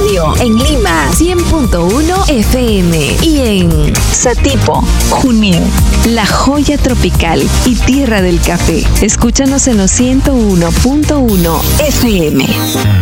Radio en Lima 100.1 FM y en Satipo, Junín, La Joya Tropical y Tierra del Café. Escúchanos en los 101.1 FM.